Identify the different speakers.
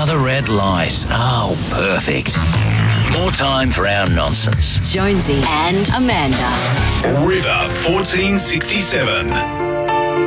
Speaker 1: another red light. Oh, perfect. More time for our nonsense.
Speaker 2: Jonesy and Amanda.
Speaker 3: River 1467.